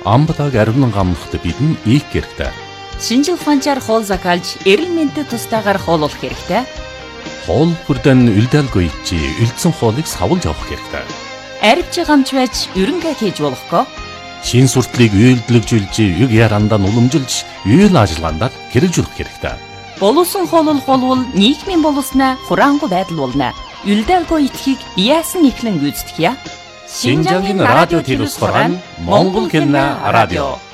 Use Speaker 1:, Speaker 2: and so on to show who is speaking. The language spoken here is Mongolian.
Speaker 1: Амбатаг аривнан гамнахт бидэн их хэрэгтэй.
Speaker 2: Шинжил ухаанчаар хоол закалж, эрүүл мэндэд тустаагаар хооллох хэрэгтэй.
Speaker 1: Хоол бүрдэн үлдээлгүй чи үлдсэн хоолыг савлж авах хэрэгтэй.
Speaker 2: Арвч гамч байж ерөнхий хийж болохгүй.
Speaker 1: Шин суртлыг үйлдэлжүүлж, юг ярандаа уламжилж, үйл ажиллагаанд хэрэгжүүлэх хэрэгтэй.
Speaker 2: Боловсон хооллох болвол нийгмийн боловснаа хураангуй байдал болно. Үлдээлгүй итгэхийг яасан ихлэн гүйцэтгэе.
Speaker 1: Шинжангийн радио телевизээр Монгол кино радио